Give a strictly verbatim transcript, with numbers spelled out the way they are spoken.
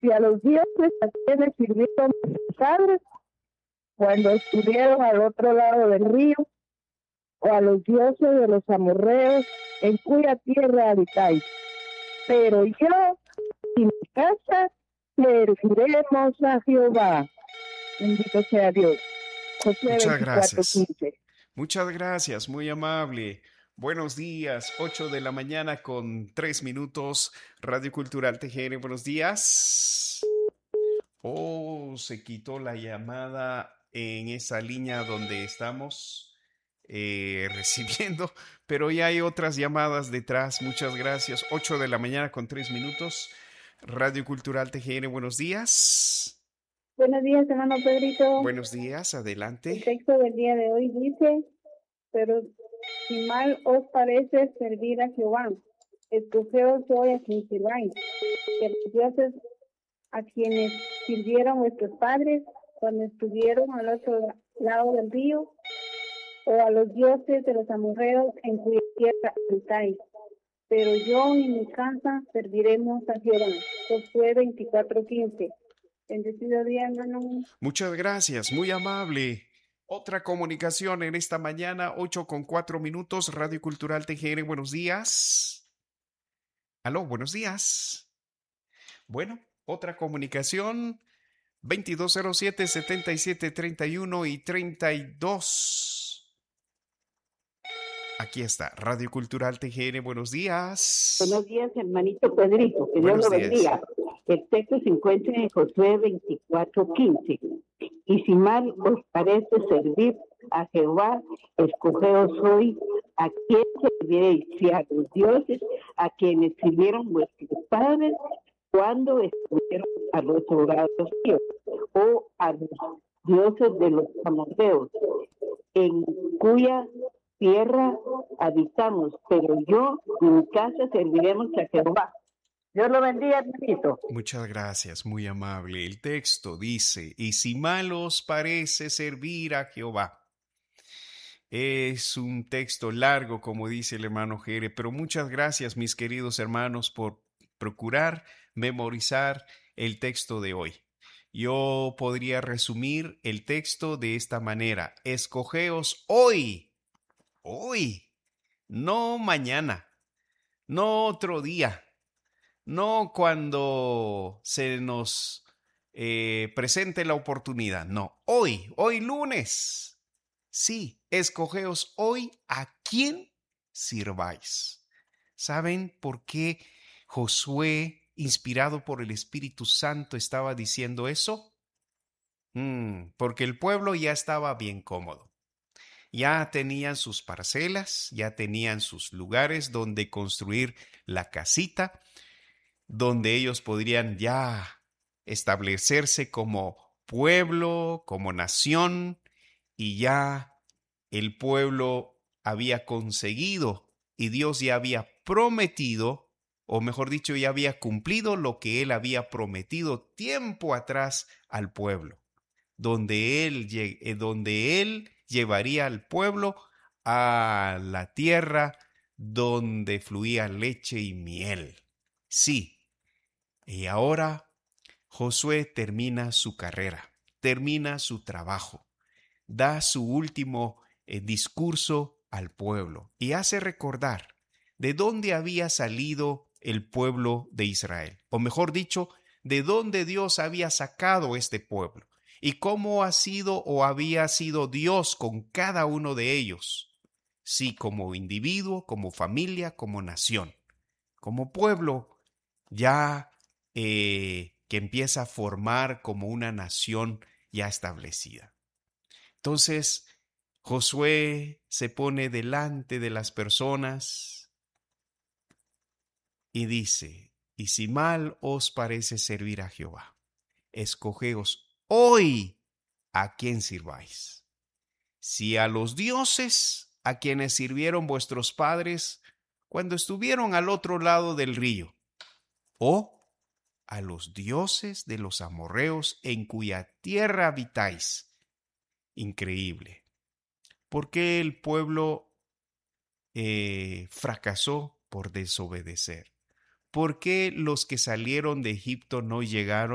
y a los dioses a quienes sirvieron sus padres cuando estuvieron al otro lado del río, o a los dioses de los amorreos en cuya tierra habitáis. Pero yo y mi casa serviremos a Jehová. Bendito sea Dios. Josué Muchas veinticuatro gracias. quince. Muchas gracias, muy amable. Buenos días, ocho de la mañana con tres minutos. Radio Cultural T G N, buenos días. Oh, se quitó la llamada en esa línea donde estamos eh, recibiendo, pero ya hay otras llamadas detrás. Muchas gracias. Ocho de la mañana con tres minutos. Radio Cultural T G N, buenos días. Buenos días, hermano Pedrito. Buenos días, El adelante. texto del día de hoy dice: pero si mal os parece servir a Jehová, escogeos hoy a quien sirváis, que los dioses a quienes sirvieron vuestros padres cuando estuvieron al otro lado del río, o a los dioses de los amorreos en cuya tierra habitáis. Pero yo y mi casa serviremos a Jehová. Josué veinticuatro quince. Bendecido día, hermano. Muchas gracias, muy amable. Otra comunicación en esta mañana, ocho con cuatro minutos, Radio Cultural T G N, buenos días. Aló, buenos días. Bueno, otra comunicación, veintidós cero siete, setenta y siete treinta y uno y treinta y dos. Aquí está, Radio Cultural T G N, buenos días. Buenos días, hermanito Pedrito, que Dios Buenos lo días. bendiga. El texto se encuentra en Josué veinticuatro quince. Y si mal os parece servir a Jehová, escogeos hoy a quién serviréis, si a los dioses a quienes sirvieron vuestros padres cuando estuvieron al otro lado del río, o a los dioses de los amorreos, en cuya tierra habitamos, pero yo y mi casa serviremos a Jehová. Dios lo bendiga, hermanito. Muchas gracias, muy amable. El texto dice, y si mal os parece servir a Jehová. Es un texto largo, como dice el hermano Jere, pero muchas gracias, mis queridos hermanos, por procurar memorizar el texto de hoy. Yo podría resumir el texto de esta manera: escogeos hoy, hoy, no mañana, no otro día, no cuando se nos eh, presente la oportunidad, no, hoy, hoy lunes. Sí, escogeos hoy a quién sirváis. ¿Saben por qué Josué, inspirado por el Espíritu Santo, estaba diciendo eso? Mm, porque el pueblo ya estaba bien cómodo. Ya tenían sus parcelas, ya tenían sus lugares donde construir la casita, donde ellos podrían ya establecerse como pueblo, como nación, y ya el pueblo había conseguido y Dios ya había prometido, o mejor dicho, ya había cumplido lo que él había prometido tiempo atrás al pueblo, donde él, eh, donde él llevaría al pueblo a la tierra donde fluía leche y miel. Sí, y ahora Josué termina su carrera, termina su trabajo, da su último eh, discurso al pueblo y hace recordar de dónde había salido el pueblo de Israel, o mejor dicho, de dónde Dios había sacado este pueblo y cómo ha sido o había sido Dios con cada uno de ellos, sí, como individuo, como familia, como nación, como pueblo ya eh, que empieza a formar como una nación ya establecida. Entonces, Josué se pone delante de las personas y dice, y si mal os parece servir a Jehová, escogeos hoy a quién sirváis. Si a los dioses a quienes sirvieron vuestros padres cuando estuvieron al otro lado del río, o a los dioses de los amorreos en cuya tierra habitáis. Increíble. ¿Por qué el pueblo eh, fracasó? Por desobedecer. ¿Por qué los que salieron de Egipto no llegaron